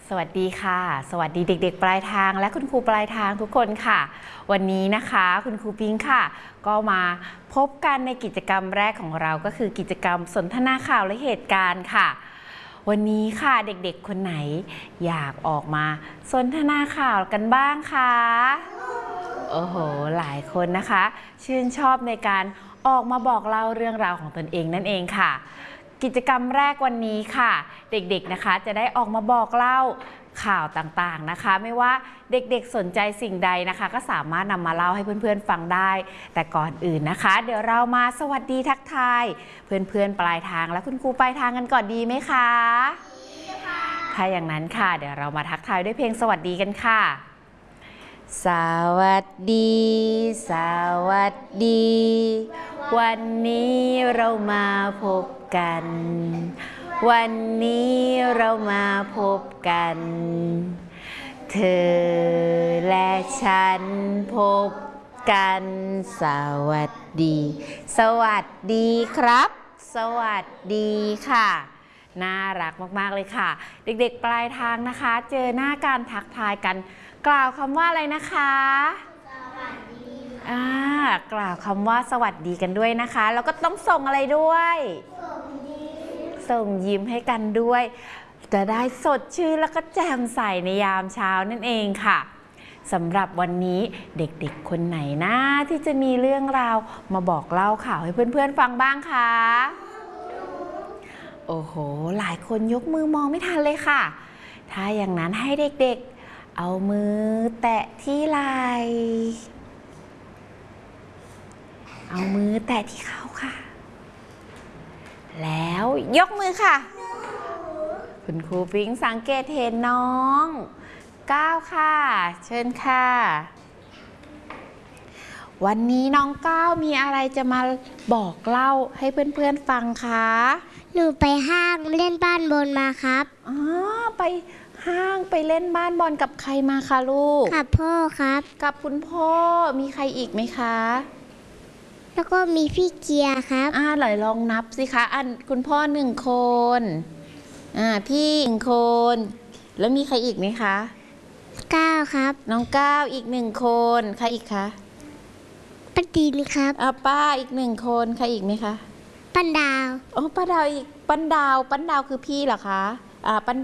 สวัสดีค่ะสวัสดีเด็กๆปลายทางและคุณครูปลายทางทุกคนค่ะวันนี้นะคะคุณครูปิงค่ะก็มาพบกันในกิจกรรมแรกของเราก็คือกิจกรรมสนทนาข่าวและเหตุการณ์ค่ะวันนี้ค่ะเด็กๆคนไหนอยากออกมาสนทนาข่าวกันบ้างคะโอ้โหหลายคนนะคะชื่นชอบในการออกมาบอกเล่าเรื่องราวของตนเองนั่นเองค่ะกิจกรรมแรกวันนี้ค่ะเด็กๆนะคะจะได้ออกมาบอกเล่าข่าวต่างๆนะคะไม่ว่าเด็กๆสนใจสิ่งใดนะคะก็สามารถนำมาเล่าให้เพื่อนๆฟังได้แต่ก่อนอื่นนะคะเดี๋ยวเรามาสวัสดีทักทายเพื่อนๆปลายทางและคุณครูปลายทางกันก่อนดีไหมคะดีค่ะถ้าอย่างนั้นค่ะเดี๋ยวเรามาทักทายด้วยเพลงสวัสดีกันค่ะสวัสดีสวัสดีวันนี้เรามาพบกันวันนี้เรามาพบกันเธอและฉันพบกันสวัสดีสวัสดีครับสวัสดีค่ะน่ารักมากๆเลยค่ะเด็กๆปลายทางนะคะเจอหน้าการทักทายกันกล่าวคำว่าอะไรนะคะสวัสดีกล่าวคำว่าสวัสดีกันด้วยนะคะแล้วก็ต้องส่งอะไรด้วยส่งยิ้มให้กันด้วยจะได้สดชื่นแล้วก็แจ่มใสในยามเช้านั่นเองค่ะสำหรับวันนี้เด็กๆคนไหนนะที่จะมีเรื่องราวมาบอกเล่าข่าวให้เพื่อนๆฟังบ้างคะโอ้โหหลายคนยกมือมองไม่ทันเลยค่ะถ้าอย่างนั้นให้เด็กๆเอามือแตะที่ไหล่เอามือแตะที่เขาค่ะแล้วยกมือค่ะคุณครูปิ๊งสังเกตเห็นน้องก้าวค่ะเชิญค่ะวันนี้น้องก้าวมีอะไรจะมาบอกเล่าให้เพื่อนๆฟังคะหนูไปห้างเล่นบ้านบนมาครับไปห้างไปเล่นบ้านบอลกับใครมาคะลูกกับพ่อครับกับคุณพ่อมีใครอีกไหมคะแล้วก็มีพี่เกียร์ครับลองนับสิคะคุณพ่อ1 คนพี่1 คนแล้วมีใครอีกไหมคะ 9ครับน้องก้าวอีก1 คนใครอีกคะป้าดินครับป้าอีก1 คนใครอีกไหมคะปันดาวป้าดาวอีกปันดาวคือพี่เหรอคะปัน